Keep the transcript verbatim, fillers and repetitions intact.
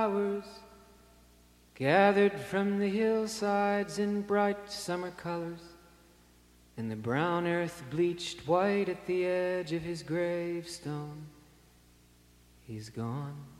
flowers gathered from the hillsides in bright summer colors, and the brown earth bleached white at the edge of his gravestone. He's gone.